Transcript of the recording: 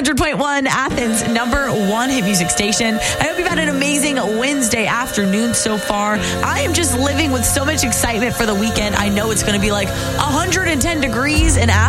100.1, Athens' #1 hit music station. I hope you've had an amazing Wednesday afternoon so far. I am just living with so much excitement for the weekend. I know it's going to be like 110 degrees in Athens.